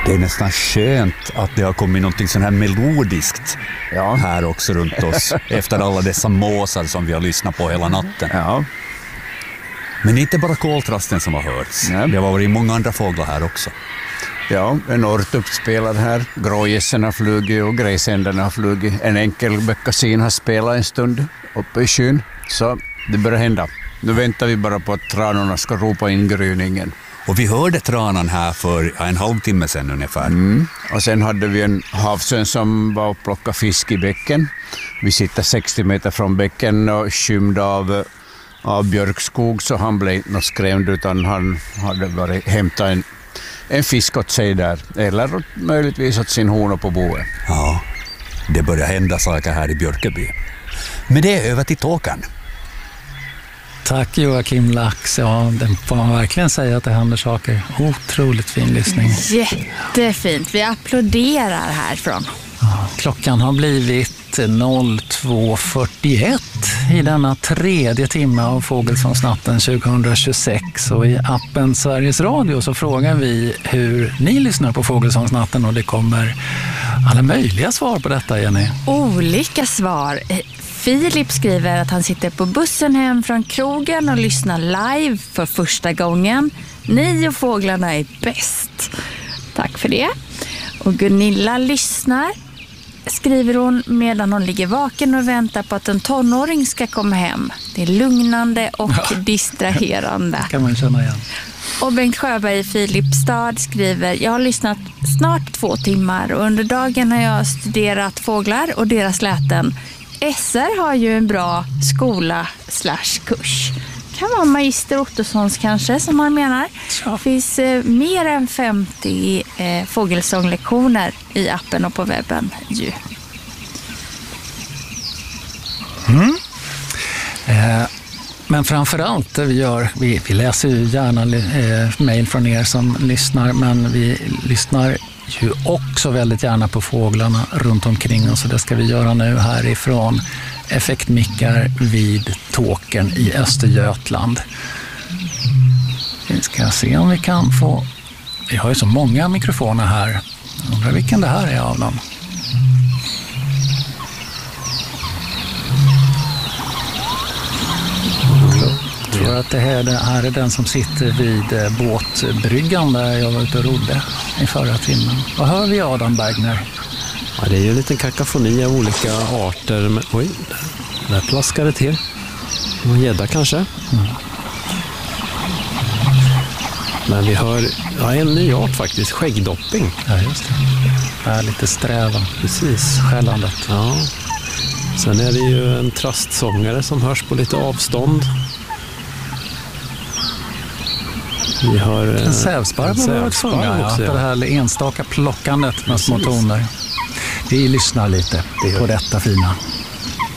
Det är nästan skönt att det har kommit någonting sån här melodiskt här också runt oss efter alla dessa måsar som vi har lyssnat på hela natten. Ja. Men inte bara koltrasten som har hörts. Nej. Det har varit många andra fåglar här också. Ja, en ortupp spelar här. Grågässen har flugit och gräsändarna har flugit. En enkel beckasin har spelat en stund uppe i skyn. Så det börjar hända. Nu väntar vi bara på att tranorna ska ropa in gryningen. Och vi hörde tranan här för en halvtimme sedan ungefär. Och sen hade vi en havsörn som var och plockade fisk i bäcken. Vi sitter 60 meter från bäcken och skymd av björkskog, så han blev inte skrämd, utan han hade varit hämtat en fisk åt sig där. Eller möjligtvis åt sin hona på boet. Ja, det börjar hända saker här i Björkeby. Men det är över till Tåkern. Tack Joakim Lax. Ja, det får man verkligen säga att det händer saker. Otroligt fin lyssning. Jättefint. Vi applåderar härifrån. Ja, klockan har blivit 02.41 i denna tredje timme av Fågelsångsnatten 2026. Och i appen Sveriges Radio så frågar vi hur ni lyssnar på Fågelsångsnatten, och det kommer alla möjliga svar på detta, Jenny. Olika svar. Filip skriver att han sitter på bussen hem från krogen och lyssnar live för första gången. Ni och fåglarna är bäst. Tack för det. Och Gunilla lyssnar, skriver hon, medan hon ligger vaken och väntar på att en tonåring ska komma hem. Det är lugnande och distraherande. Kan man känna igen. Och Bengt Sjöberg i Filipstad skriver: jag har lyssnat snart 2 timmar och under dagen har jag studerat fåglar och deras läten. SR har ju en bra skola/kurs. Kan vara Magister Ottossons kanske, som han menar. Det finns mer än 50 fågelsånglektioner i appen och på webben ju. Men framförallt det vi gör, vi läser ju gärna mejl från er som lyssnar, men vi lyssnar ju också väldigt gärna på fåglarna runt omkring oss, och det ska vi göra nu härifrån effektmickar vid Tåkern i Östergötland. Vi ska se om vi kan få, vi har ju så många mikrofoner här, undrar vilken det här är av dem. Jag tror att det här är den som sitter vid båtbryggan där jag var ute och rodde i förra timmen. Vad hör vi, Adam Bergner? Ja, det är ju en liten kakafoni av olika arter. Men, oj, där plaskar det till. Någon gädda kanske. Men vi hör en ny art faktiskt, skäggdopping. Ja, just det. Det är lite sträva. Precis. Skällandet. Ja. Sen är det ju en trastsångare som hörs på lite avstånd. Vi har en sävsparv också, det här enstaka plockandet med små toner. Vi lyssnar lite på detta fina.